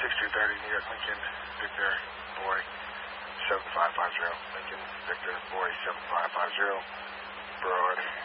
6230 New York Lincoln, Victor, boy, 7550. Lincoln, Victor, boy, 7550. Broad.